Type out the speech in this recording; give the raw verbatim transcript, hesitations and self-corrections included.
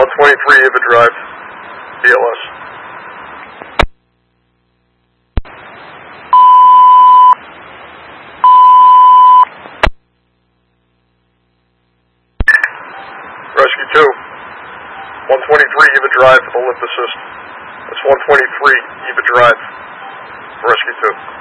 one twenty-three Eva Drive, B L S. Rescue two, one twenty-three Eva Drive for the lift assist. That's one twenty-three Eva Drive, Rescue two.